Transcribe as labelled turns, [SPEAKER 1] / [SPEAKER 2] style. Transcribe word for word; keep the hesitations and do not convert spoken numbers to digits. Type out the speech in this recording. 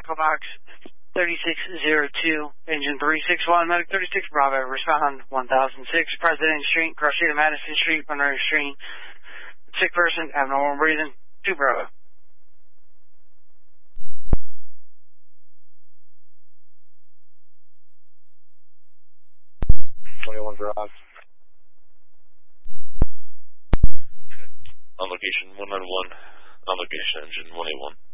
[SPEAKER 1] Echo Box thirty-six zero two, engine three six one, Medic thirty-six Bravo, respond one thousand six, President Street, Cross Street, Madison Street, Monroe Street, sick person, abnormal breathing, two Bravo.
[SPEAKER 2] twenty-one Garage.
[SPEAKER 3] On location one nine one, on location engine one eight one.